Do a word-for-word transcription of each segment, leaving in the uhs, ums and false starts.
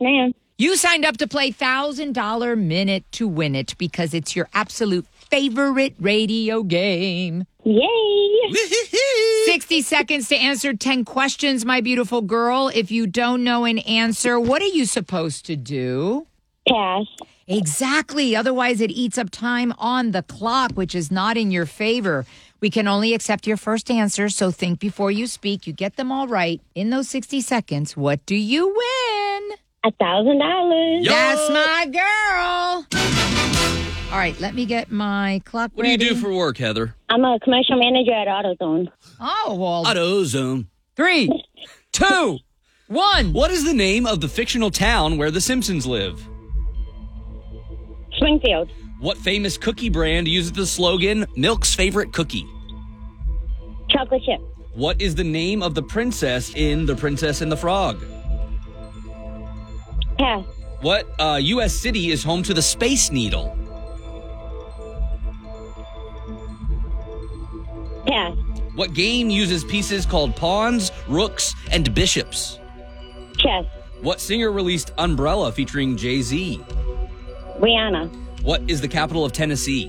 ma'am. You signed up to play one thousand dollars Minute to Win It because it's your absolute favorite radio game. Yay. sixty seconds to answer ten questions, my beautiful girl. If you don't know an answer, what are you supposed to do? Pass. Exactly. Otherwise, it eats up time on the clock, which is not in your favor. We can only accept your first answer, so think before you speak. You get them all right. In those sixty seconds, what do you win? A thousand dollars. That's my girl. All right, let me get my clock What ready. do you do for work, Heather? I'm a commercial manager at AutoZone. Oh, well. AutoZone. Three, two, one. What is the name of the fictional town where the Simpsons live? Springfield. What famous cookie brand uses the slogan, Milk's favorite cookie? Chocolate chip. What is the name of the princess in The Princess and the Frog? Pass. What uh, U S city is home to the Space Needle? Pass. What game uses pieces called pawns, rooks, and bishops? Chess. What singer released Umbrella featuring Jay-Z? Rihanna. What is the capital of Tennessee?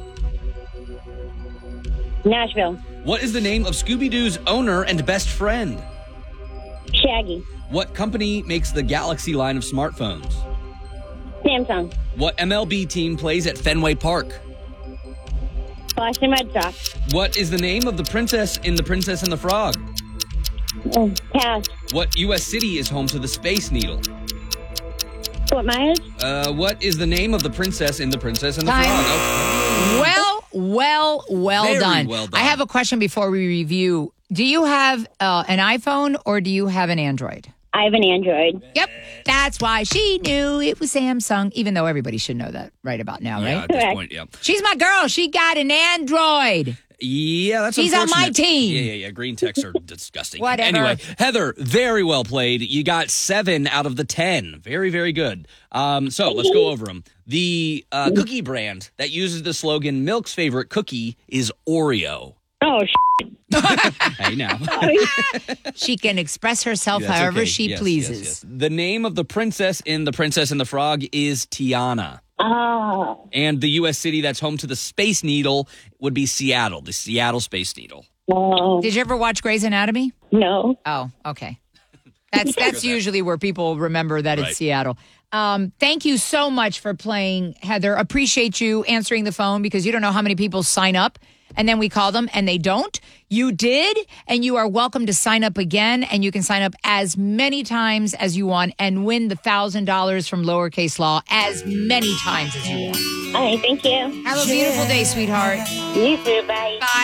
Nashville. What is the name of Scooby-Doo's owner and best friend? Shaggy. What company makes the Galaxy line of smartphones? Samsung. What M L B team plays at Fenway Park? Boston Red Sox. What is the name of the princess in The Princess and the Frog? Oh, pass. What U S city is home to the Space Needle? Fort Myers. Uh, what is the name of the princess in The Princess and the Time. Frog? Oh. Well, well, well Very done. well done. I have a question before we review. Do you have uh, an iPhone or do you have an Android? I have an Android. Yep. That's why she knew it was Samsung, even though everybody should know that right about now, Yeah, right? at this Correct. point, yeah. She's my girl. She got an Android. Yeah, that's She's on my unfortunate. team. Yeah, yeah, yeah. Green techs are disgusting. Whatever. Anyway, Heather, very well played. You got seven out of the ten. Very, very good. Um, so let's go over them. The uh, cookie brand that uses the slogan "Milk's favorite cookie" is Oreo. Oh, sh- Hey, now. She can express herself That's however okay. she Yes, pleases. yes, yes. The name of the princess in The Princess and the Frog is Tiana. oh. And the U S city that's home to the Space Needle would be Seattle, the Seattle Space Needle. Oh. Did you ever watch Grey's Anatomy? No. Oh, okay. That's that's usually where people remember that Right. it's Seattle. Um, thank you so much for playing, Heather. Appreciate you answering the phone because you don't know how many people sign up and then we call them and they don't. You did, and you are welcome to sign up again, and you can sign up as many times as you want and win the one thousand dollars from Lowercase Law as many times as you want. All right, thank you. Have a beautiful day, sweetheart. You too. Bye. Bye.